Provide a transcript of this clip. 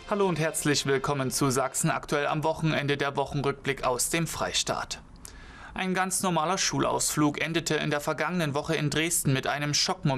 Hallo und herzlich willkommen zu Sachsen aktuell am Wochenende, der Wochenrückblick aus dem Freistaat. Ein ganz normaler Schulausflug endete in der vergangenen Woche in Dresden mit einem Schockmoment